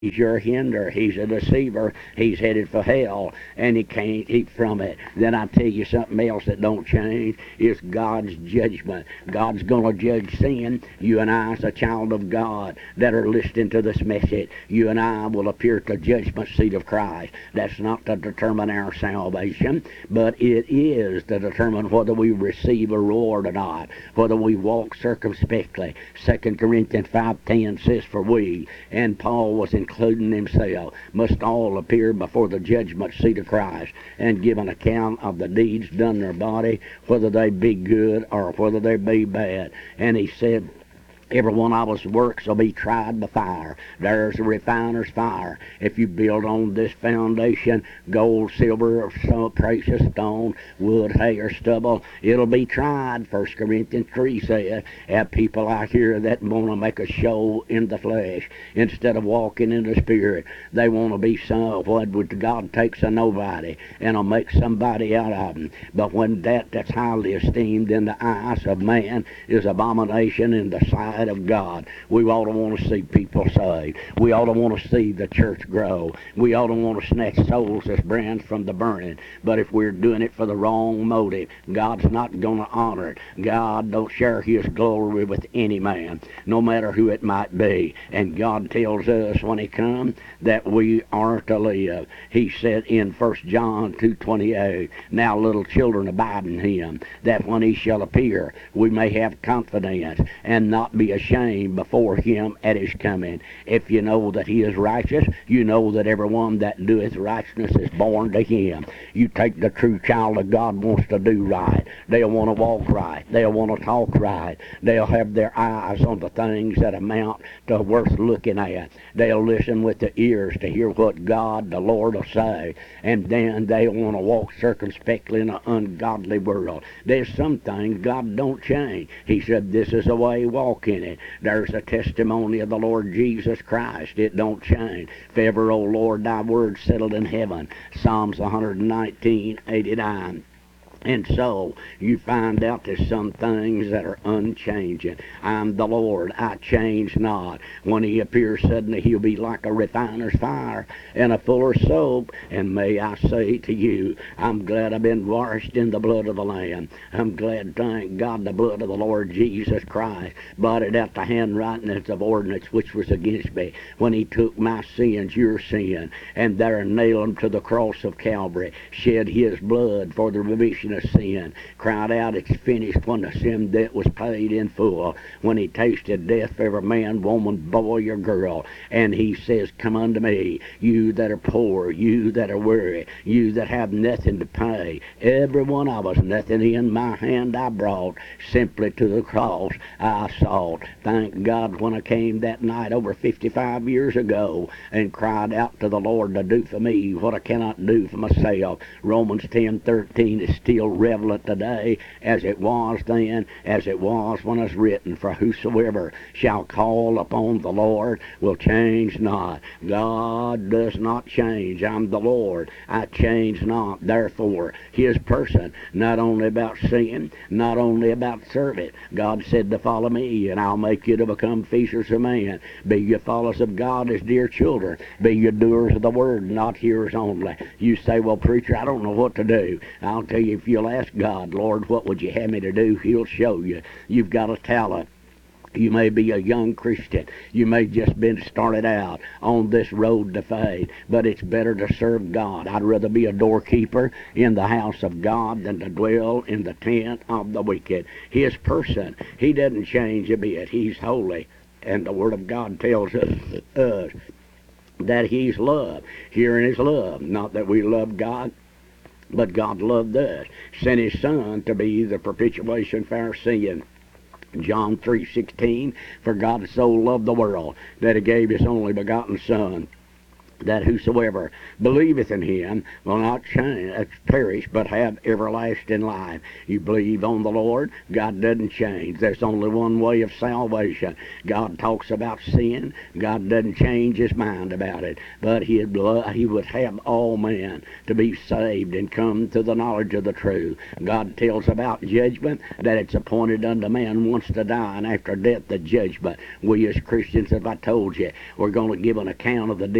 He's your hinder. He's a deceiver. He's headed for hell, and he can't keep from it. Then I tell you something else that don't change. It's God's judgment. God's going to judge sin. You and I, as a child of God that are listening to this message, you and I will appear at the judgment seat of Christ. That's not to determine our salvation, but it is to determine whether we receive a reward or not, whether we walk circumspectly. 2 Corinthians 5:10 says, for we, and Paul was including himself, must all appear before the judgment seat of Christ and give an account of the deeds done in their body, whether they be good or whether they be bad. And he said, every one of us works will be tried by fire. There's a refiner's fire. If you build on this foundation, gold, silver, or some precious stone, wood, hay, or stubble, it'll be tried. 1 Corinthians 3 says, have people out here that want to make a show in the flesh instead of walking in the spirit. They want to be some, what would God takes a nobody and will make somebody out of them. But when that's highly esteemed in the eyes of man is abomination in the sight of God, we ought to want to see people saved. We ought to want to see the church grow. We ought to want to snatch souls as brands from the burning. But if we're doing it for the wrong motive, God's not going to honor it. God don't share his glory with any man, no matter who it might be. And God tells us when he comes that we are to live. He said in 1 John 2:28, now little children abide in him, that when he shall appear, we may have confidence and not be ashamed before him at his coming. If you know that he is righteous, you know that everyone that doeth righteousness is born to him. You take the true child of God wants to do right. They'll want to walk right. They'll want to talk right. They'll have their eyes on the things that amount to worth looking at. They'll listen with the ears to hear what God, the Lord, will say. And then they'll want to walk circumspectly in an ungodly world. There's some things God don't change. He said, this is the way, walk in it. There's a testimony of the Lord Jesus Christ. It don't change. If ever, O Lord, thy word settled in heaven. Psalms 119:89. And so you find out there's some things that are unchanging. I'm the Lord, I change not. When he appears suddenly, he'll be like a refiner's fire and a fuller's soap. And may I say to you, I'm glad I've been washed in the blood of the Lamb. I'm glad, thank God, the blood of the Lord Jesus Christ blotted out the handwriting of ordinance which was against me when he took my sins, your sin, and there nailed them to the cross of Calvary, shed his blood for the remission of sin, cried out, it's finished, when the sin debt was paid in full, when he tasted death for every man, woman, boy, or girl. And he says, come unto me, you that are poor, you that are weary, you that have nothing to pay. Every one of us, nothing in my hand I brought, simply to the cross I sought. Thank God, when I came that night over 55 years ago and cried out to the Lord to do for me what I cannot do for myself. Romans 10:13 is still relevant today, as it was then, as it was when it was written, for whosoever shall call upon the Lord will change not. God does not change. I'm the Lord, I change not. Therefore, his person, not only about sin, not only about service. God said to follow me, and I'll make you to become fishers of men. Be you followers of God as dear children. Be you doers of the word, not hearers only. You say, well, preacher, I don't know what to do. I'll tell you, if you'll ask God, Lord, what would you have me to do? He'll show you. You've got a talent. You may be a young Christian. You may just been started out on this road to faith, but it's better to serve God. I'd rather be a doorkeeper in the house of God than to dwell in the tent of the wicked. His person, he doesn't change a bit. He's holy. And the Word of God tells us that he's love. Herein is love. Not that we love God, but God loved us, sent his Son to be the propitiation for our sin. John 3:16, for God so loved the world that he gave his only begotten Son, that whosoever believeth in him will not perish, but have everlasting life. You believe on the Lord, God doesn't change. There's only one way of salvation. God talks about sin. God doesn't change his mind about it, but he would have all men to be saved and come to the knowledge of the truth. God tells about judgment, that it's appointed unto man once to die, and after death the judgment. We as Christians, as I told you, we're going to give an account of the